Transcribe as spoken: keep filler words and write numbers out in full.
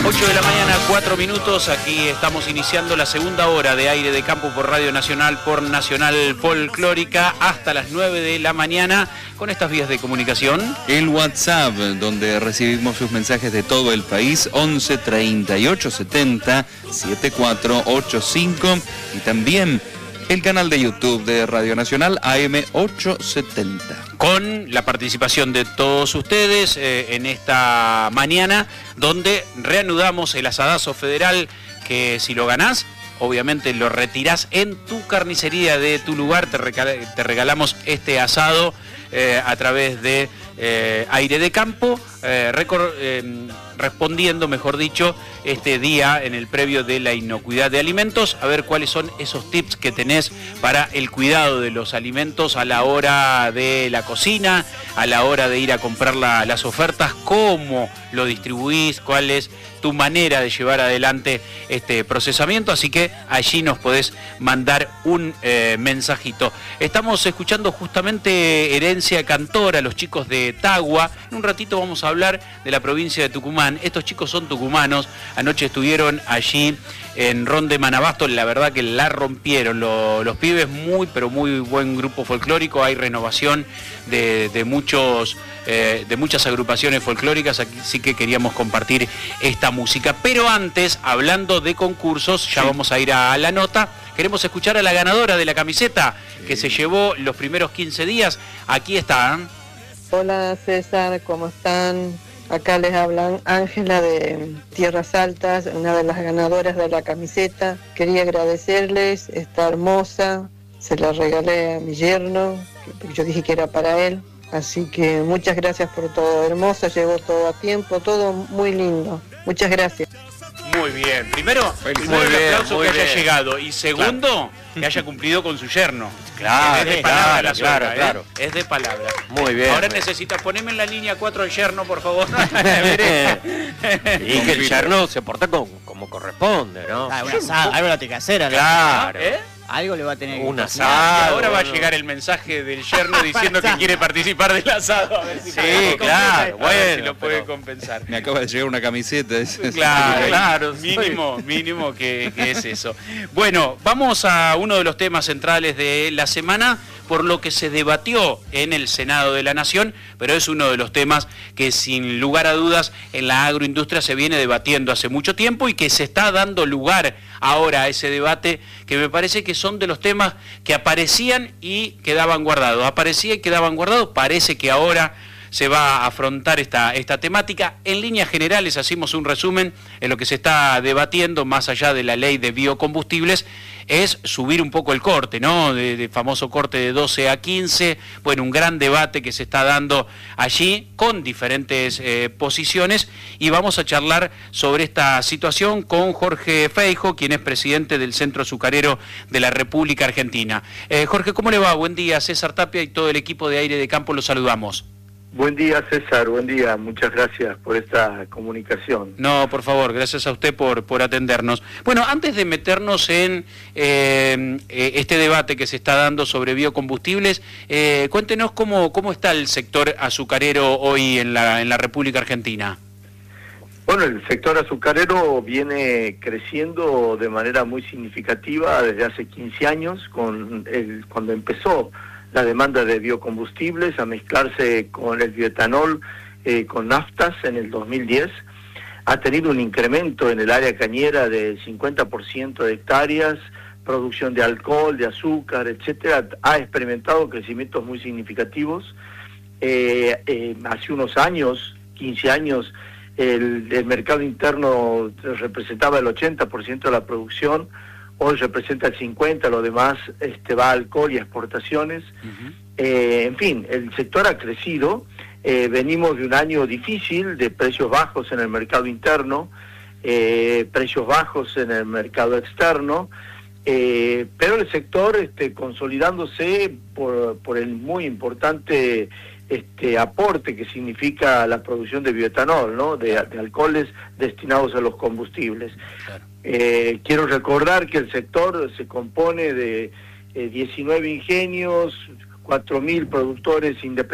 ocho de la mañana, cuatro minutos. Aquí estamos iniciando la segunda hora de Aire de Campo por Radio Nacional, por Nacional Folclórica, hasta las nueve de la mañana, con estas vías de comunicación. El WhatsApp, donde recibimos sus mensajes de todo el país, once treinta y ocho setenta setenta y cuatro ochenta y cinco, y también el canal de YouTube de Radio Nacional, A M ochocientos setenta. Con la participación de todos ustedes eh, en esta mañana, donde reanudamos el asadazo federal, que si lo ganás, obviamente lo retirás en tu carnicería de tu lugar. Te, regal te regalamos este asado eh, a través de eh, Aire de Campo, eh, eh, respondiendo, mejor dicho, este día en el previo de la inocuidad de alimentos, a ver cuáles son esos tips que tenés para el cuidado de los alimentos a la hora de la cocina, a la hora de ir a comprar la, las ofertas, cómo lo distribuís, cuál es tu manera de llevar adelante este procesamiento. Así que allí nos podés mandar un eh, mensajito. Estamos escuchando justamente Herencia Cantora, los chicos de Tagua. En un ratito vamos a hablar de la provincia de Tucumán. Estos chicos son tucumanos. Anoche estuvieron allí en Ron de Manabasto, la verdad que la rompieron los, los pibes, muy pero muy buen grupo folclórico. Hay renovación de, de muchos eh, de muchas agrupaciones folclóricas, así que queríamos compartir esta música. Pero antes, hablando de concursos, ya sí. Vamos a ir a la nota. Queremos escuchar a la ganadora de la camiseta que sí. se llevó los primeros quince días. Aquí está. Hola César, ¿cómo están? Acá les hablan Ángela de Tierras Altas, una de las ganadoras de la camiseta. Quería agradecerles, está hermosa, se la regalé a mi yerno, que yo dije que era para él. Así que muchas gracias por todo, hermosa, llegó todo a tiempo, todo muy lindo. Muchas gracias. Muy bien. Primero, primero el aplauso que haya llegado, y segundo, claro, que haya cumplido con su yerno. Claro, es de claro, palabra, la claro, suegra, claro. ¿eh? Es de palabra. Muy bien. Ahora necesitas, poneme en la línea cuatro el yerno, por favor. Y que el yerno se porta como, como corresponde, ¿no? Ah, un asado, algo la casera. Claro. ¿Eh? Algo le va a tener que un cocinar. asado. Y ahora va a no. llegar el mensaje del yerno diciendo que quiere participar del asado. A ver si Sí, puede claro, compensar, a ver si bueno, lo puede pero- compensar. Me acaba de llegar una camiseta. Claro, Claro, mínimo, mínimo que, que es eso. Bueno, vamos a uno de los temas centrales de la semana, por lo que se debatió en el Senado de la Nación, pero es uno de los temas que sin lugar a dudas en la agroindustria se viene debatiendo hace mucho tiempo y que se está dando lugar ahora a ese debate, que me parece que son de los temas que aparecían y quedaban guardados. Aparecía y quedaban guardados, parece que ahora se va a afrontar esta, esta temática. En líneas generales hacemos un resumen en lo que se está debatiendo, más allá de la ley de biocombustibles, es subir un poco el corte, ¿no? De, de famoso corte de doce a quince, bueno, un gran debate que se está dando allí con diferentes eh, posiciones, y vamos a charlar sobre esta situación con Jorge Feijo, quien es presidente del Centro Azucarero de la República Argentina. Eh, Jorge, ¿cómo le va? Buen día, César Tapia y todo el equipo de Aire de Campo, los saludamos. Buen día, César, buen día, muchas gracias por esta comunicación. No, por favor, gracias a usted por, por atendernos. Bueno, antes de meternos en eh, este debate que se está dando sobre biocombustibles, eh, cuéntenos cómo, cómo está el sector azucarero hoy en la, en la República Argentina. Bueno, el sector azucarero viene creciendo de manera muy significativa desde hace quince años, con el, cuando empezó la demanda de biocombustibles a mezclarse con el bioetanol, eh, con naftas en el dos mil diez. Ha tenido un incremento en el área cañera del cincuenta por ciento de hectáreas, producción de alcohol, de azúcar, etcétera. Ha experimentado crecimientos muy significativos. Eh, eh, hace unos años, quince años, el, el mercado interno representaba el ochenta por ciento de la producción. Hoy representa el cincuenta por ciento, lo demás este, va a alcohol y a exportaciones. Uh-huh. eh, en fin, el sector ha crecido, eh, venimos de un año difícil, de precios bajos en el mercado interno, eh, precios bajos en el mercado externo, eh, pero el sector este, consolidándose por, por el muy importante este, aporte que significa la producción de bioetanol, ¿no? de, de alcoholes destinados a los combustibles. Claro. Eh, quiero recordar que el sector se compone de eh, diecinueve ingenios, cuatro mil productores independientes,